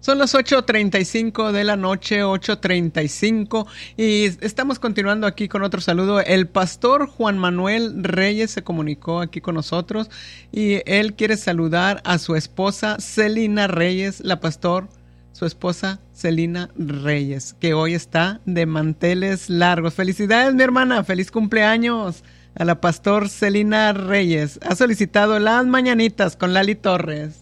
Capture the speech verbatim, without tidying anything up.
Son las ocho treinta y cinco de la noche, ocho treinta y cinco, y estamos continuando aquí con otro saludo. El pastor Juan Manuel Reyes se comunicó aquí con nosotros y él quiere saludar a su esposa Celina Reyes, la pastor, su esposa Celina Reyes, que hoy está de manteles largos. Felicidades, mi hermana, feliz cumpleaños a la pastor Celina Reyes. Ha solicitado las mañanitas con Lali Torres.